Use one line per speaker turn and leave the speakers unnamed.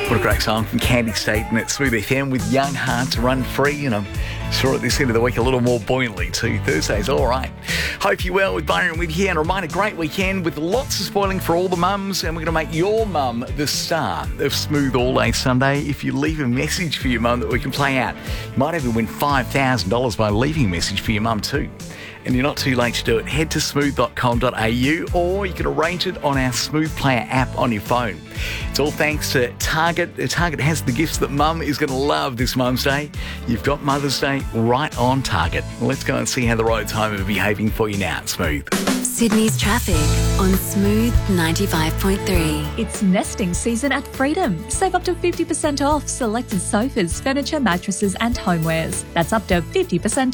What a great song from Candy State and it's Smooth FM with Young Hearts Run Free. And I'm sure at this end of the week a little more buoyantly too. Thursday's all right. Hope you're well with Byron with you. And a reminder, great weekend with lots of spoiling for all the mums. And we're going to make your mum the star of Smooth All Day Sunday. If you leave a message for your mum that we can play out, you might even win $5,000 by leaving a message for your mum too. And you're not too late to do it. Head to smooth.com.au or you can arrange it on our Smooth Player app on your phone. It's all thanks to Target. Target has the gifts that Mum is going to love this Mum's Day. You've got Mother's Day right on Target. Let's go and see how the roads home are behaving for you now at Smooth.
Sydney's traffic on Smooth 95.3.
It's nesting season at Freedom. Save up to 50% off selected sofas, furniture, mattresses and homewares. That's up to 50%